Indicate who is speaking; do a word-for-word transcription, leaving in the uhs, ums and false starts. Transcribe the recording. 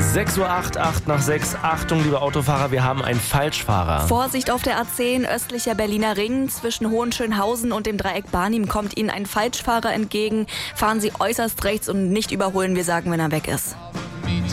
Speaker 1: sechs Uhr acht, acht nach sechs. Achtung, liebe Autofahrer, wir haben einen Falschfahrer.
Speaker 2: Vorsicht auf der A zehn, östlicher Berliner Ring. Zwischen Hohenschönhausen und dem Dreieck Barnim kommt Ihnen ein Falschfahrer entgegen. Fahren Sie äußerst rechts und nicht überholen, wir sagen, wenn er weg ist.